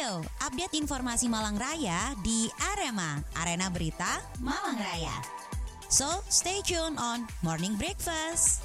Ayo, update informasi Malang Raya di Arema, Arena Berita Malang Raya. So, stay tuned on Morning Breakfast.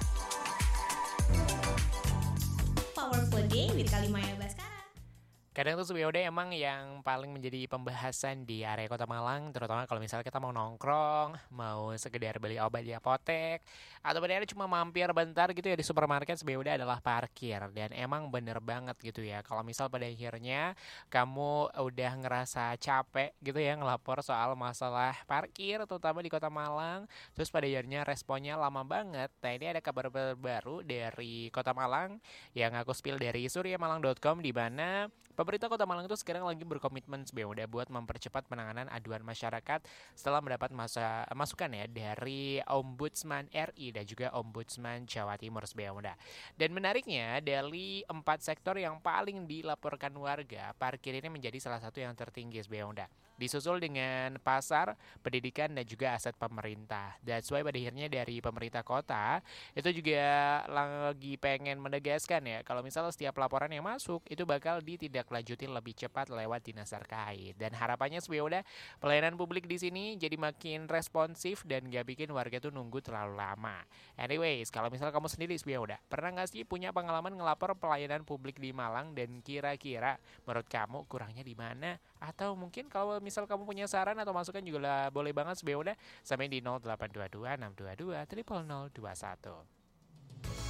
Powerful Day with Kalimaya Baskara. Kadang tuh sebenarnya emang yang paling menjadi pembahasan di area Kota Malang, terutama kalau misalnya kita mau nongkrong, mau sekedar beli obat di apotek, atau benar cuma mampir bentar gitu ya di supermarket, sebenarnya adalah parkir. Dan emang bener banget gitu ya, kalau misal pada akhirnya kamu udah ngerasa capek gitu ya ngelapor soal masalah parkir, terutama di Kota Malang, terus pada akhirnya responnya lama banget. Nah ini ada kabar baru dari Kota Malang yang aku spill dari suryamalang.com, di mana pemerintah Kota Malang itu sekarang lagi berkomitmen sebenarnya buat mempercepat penanganan aduan masyarakat setelah mendapat masukan ya dari Ombudsman RI dan juga Ombudsman Jawa Timur sebenarnya. Dan menariknya dari 4 sektor yang paling dilaporkan warga, parkir ini menjadi salah satu yang tertinggi sebenarnya. Disusul dengan pasar, pendidikan dan juga aset pemerintah. That's why pada akhirnya dari pemerintah kota itu juga lagi pengen menegaskan ya kalau misalnya setiap laporan yang masuk itu bakal ditindaklanjuti lebih cepat lewat dinas terkait. Dan harapannya sebenarnya pelayanan publik di sini jadi makin responsif dan gak bikin warga tuh nunggu terlalu lama. Anyways, kalau misalnya kamu sendiri sebenarnya pernah gak sih punya pengalaman ngelapor pelayanan publik di Malang, dan kira-kira menurut kamu kurangnya di mana? Atau mungkin kalau misal kamu punya saran atau masukan juga lah, boleh banget sebenarnya sampai di 0822 622 0021.